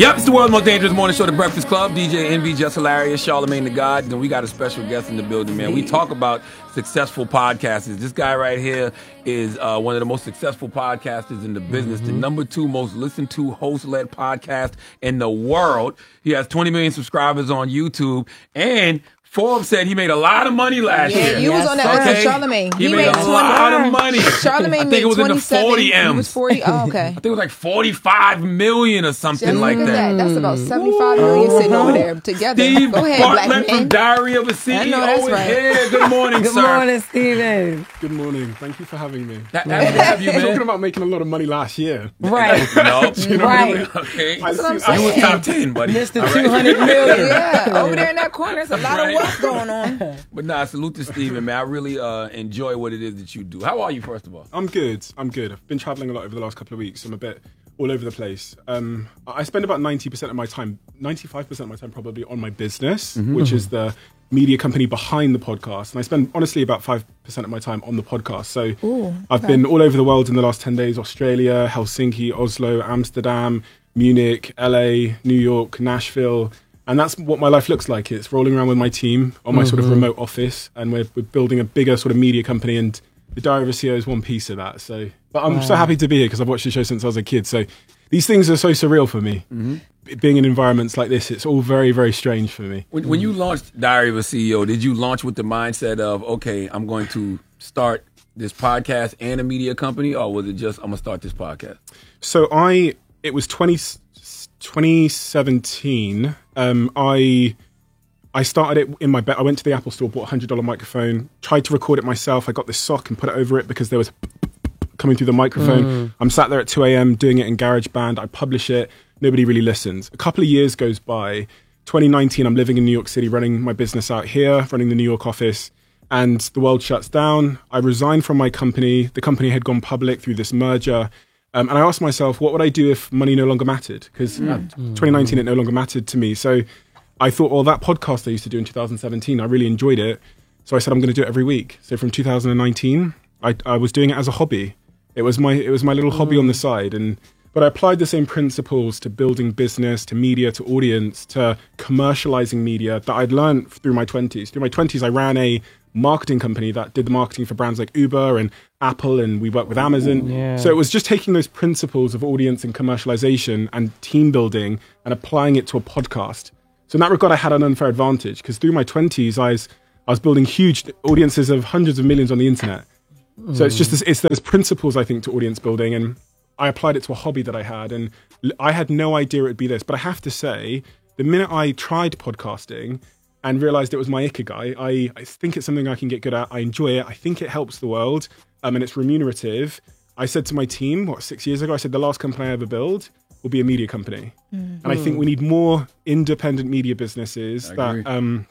Yep, it's the world's most dangerous morning show, The Breakfast Club. DJ Envy, Just Hilarious, Charlamagne the God. And we got a special guest in the building, man. We talk about successful podcasters. This guy right here is one of the most successful podcasters in the business, the number 2 most listened to host-led podcast in the world. He has 20 million subscribers on YouTube, and Forbes said he made a lot of money last year. Yeah, you was on that with Charlamagne. He made a lot of money. Charlamagne made 40 M's. He was 40. Oh, okay. I think it was like 45 million or something Just like look at that. That's about 75 million sitting over there together. Steve Go ahead, Bartlett black from man. Diary of a CEO I know that's right. is here. Good morning, Good sir. morning, Steven. Good morning. Thank you for having me. Happy to have you, man. Talking about making a lot of money last year. Right. No. You know what I mean? Right. Okay. I what I'm see- I You was see- top 10, buddy. Mr. All right. 200 million. Yeah, over there in that corner, there's a lot Right. of wealth going on. But nah, salute to Steven, man. I really enjoy what it is that you do. How are you, first of all? I'm good. I've been traveling a lot over the last couple of weeks. I'm a bit all over the place. I spend about 90% of my time, 95% of my time probably on my business, which is the media company behind the podcast. And I spend honestly about 5% of my time on the podcast. So I've been all over the world in the last 10 days, Australia, Helsinki, Oslo, Amsterdam, Munich, LA, New York, Nashville. And that's what my life looks like. It's rolling around with my team on my sort of remote office, and we're building a bigger sort of media company, and the Diary of a CEO is one piece of that. So, but I'm so happy to be here because I've watched the show since I was a kid. So these things are so surreal for me. Being in environments like this, it's all very, very strange for me. When you launched Diary of a CEO, did you launch with the mindset of, okay, I'm going to start this podcast and a media company, or was it just, I'm going to start this podcast? So it was 2017. I started it in my bed. I went to the Apple store, bought a $100 microphone, tried to record it myself. I got this sock and put it over it because there was coming through the microphone. I'm sat there at 2 a.m. doing it in GarageBand. I publish it. Nobody really listens. A couple of years goes by. 2019, I'm living in New York City, running my business out here, running the New York office, and the world shuts down. I resigned from my company. The company had gone public through this merger. And I asked myself, what would I do if money no longer mattered? Because 2019, it no longer mattered to me. So I thought, well, that podcast I used to do in 2017, I really enjoyed it. So I said, I'm going to do it every week. So from 2019, I was doing it as a hobby. It was my little hobby on the side. But I applied the same principles to building business, to media, to audience, to commercializing media that I'd learned through my 20s. Through my 20s, I ran a marketing company that did the marketing for brands like Uber and Apple, and we worked with Amazon. Yeah. So it was just taking those principles of audience and commercialization and team building and applying it to a podcast. So in that regard, I had an unfair advantage because through my 20s, I was building huge audiences of hundreds of millions on the internet. So it's just it's those principles, I think, to audience building, and I applied it to a hobby that I had, and I had no idea it would be this. But I have to say, the minute I tried podcasting and realized it was my ikigai, I think it's something I can get good at. I enjoy it. I think it helps the world, and it's remunerative. I said to my team, 6 years ago, I said the last company I ever build will be a media company. And I think we need more independent media businesses that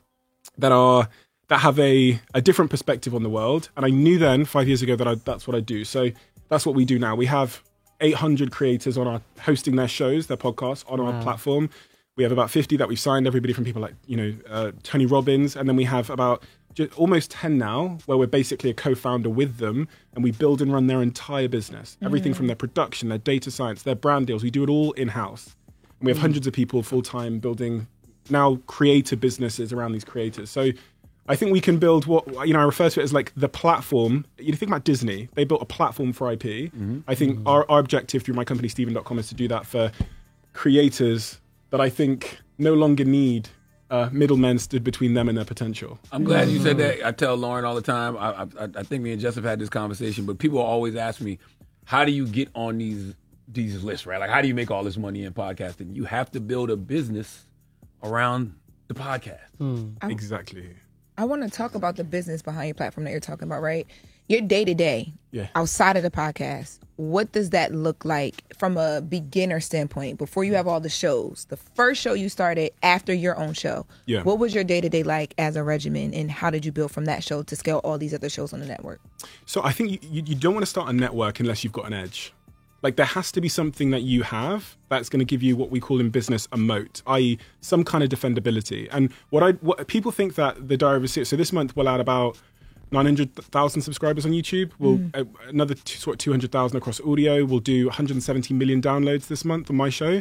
have a different perspective on the world. And I knew then 5 years ago that that's what I do. So that's what we do now. We have 800 creators on our hosting their shows, their podcasts on our platform. We have about 50 that we've signed, everybody from people like, Tony Robbins. And then we have about almost 10 now where we're basically a co-founder with them, and we build and run their entire business. Everything from their production, their data science, their brand deals. We do it all in-house. And we have hundreds of people full-time building now creator businesses around these creators. So I think we can build what, I refer to it as like the platform. You think about Disney, they built a platform for IP. I think our objective through my company, Steven.com, is to do that for creators that I think no longer need middlemen stood between them and their potential. I'm glad you said that. I tell Lauren all the time, I think me and Jess have had this conversation, but people always ask me, how do you get on these lists, right? Like, how do you make all this money in podcasting? You have to build a business around the podcast. Exactly. I want to talk about the business behind your platform that you're talking about, right? Your day-to-day, outside of the podcast, what does that look like from a beginner standpoint before you have all the shows? The first show you started after your own show. Yeah. What was your day-to-day like as a regimen, and how did you build from that show to scale all these other shows on the network? So I think you don't want to start a network unless you've got an edge. Like, there has to be something that you have that's going to give you what we call in business a moat, i.e. some kind of defendability. And what people think that the Diary of a CEO, so this month we'll add about 900,000 subscribers on YouTube. We'll another 200,000 across audio. We'll do 170 million downloads this month on my show.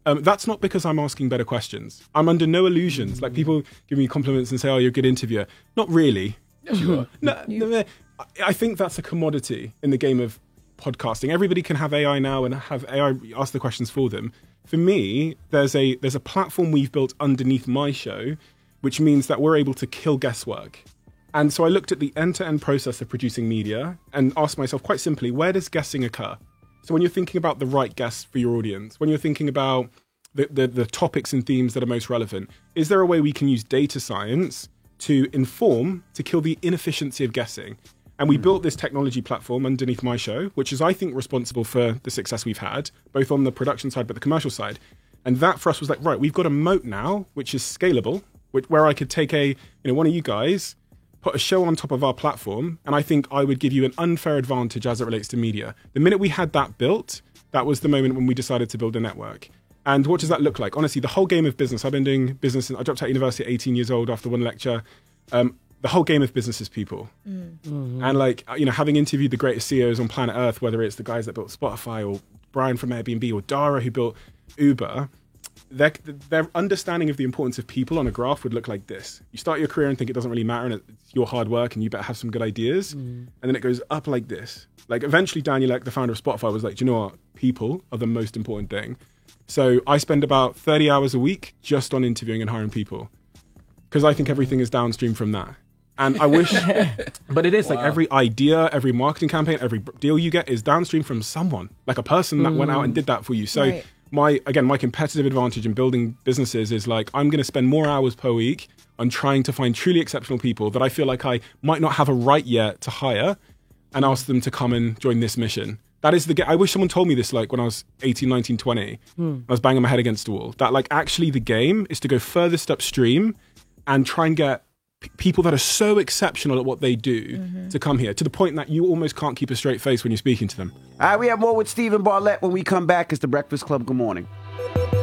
That's not because I'm asking better questions. I'm under no illusions. Like, people give me compliments and say, oh, you're a good interviewer. Not really. Yes, you are. No, I think that's a commodity in the game of podcasting. Everybody can have AI now and have AI ask the questions for them. For me, there's a platform we've built underneath my show, which means that we're able to kill guesswork. And so I looked at the end-to-end process of producing media and asked myself quite simply, where does guessing occur? So when you're thinking about the right guests for your audience, when you're thinking about the topics and themes that are most relevant, is there a way we can use data science to inform, to kill the inefficiency of guessing? And we built this technology platform underneath my show, which is, I think, responsible for the success we've had, both on the production side but the commercial side. And that for us was like, right, we've got a moat now, which is scalable, where I could take one of you guys, put a show on top of our platform, and I think I would give you an unfair advantage as it relates to media. The minute we had that built, that was the moment when we decided to build a network. And what does that look like? Honestly, the whole game of business, I've been doing business, I dropped out of university at 18 years old after one lecture. The whole game of business is people. Mm-hmm. And having interviewed the greatest CEOs on planet Earth, whether it's the guys that built Spotify or Brian from Airbnb or Dara who built Uber, their understanding of the importance of people on a graph would look like this. You start your career and think it doesn't really matter and it's your hard work and you better have some good ideas. And then it goes up like this. Like, eventually Daniel Ek, the founder of Spotify, was like, do you know what? People are the most important thing. So I spend about 30 hours a week just on interviewing and hiring people, because I think everything is downstream from that. And I wish, but it is like every idea, every marketing campaign, every deal you get is downstream from someone, like a person that went out and did that for you. So my competitive advantage in building businesses is like, I'm going to spend more hours per week on trying to find truly exceptional people that I feel like I might not have a right yet to hire and ask them to come and join this mission. That is I wish someone told me this, like, when I was 18, 19, 20, I was banging my head against the wall, that like actually the game is to go furthest upstream and try and get people that are so exceptional at what they do to come here, to the point that you almost can't keep a straight face when you're speaking to them. All right, we have more with Steven Bartlett when we come back. It's The Breakfast Club. Good morning.